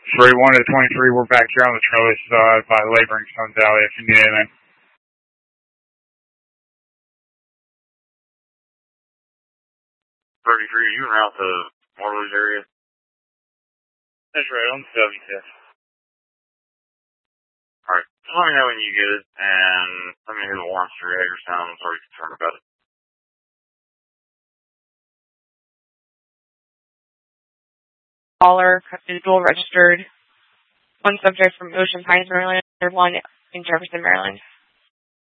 31 to 23, we're back here on the trellis by Laboring Sons Alley if you need anything. 33, are you en route to Waterloo's area? That's right, on the 75th. Alright, just let me know when you get it, and let me know who the warrants for your header sound. I'm already concerned about it. Caller is dual registered. One subject from Ocean Pines, Maryland, and one in Jefferson, Maryland.